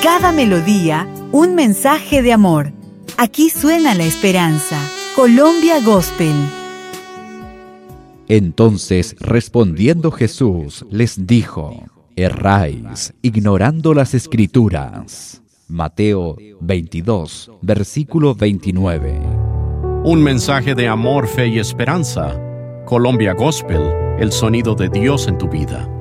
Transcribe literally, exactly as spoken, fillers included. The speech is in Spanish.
cada melodía, un mensaje de amor. Aquí suena la esperanza. Colombia Gospel. Entonces, respondiendo Jesús, les dijo: erráis, ignorando las Escrituras. Mateo veintidós, versículo veintinueve. Un mensaje de amor, fe y esperanza. Colombia Gospel, el sonido de Dios en tu vida.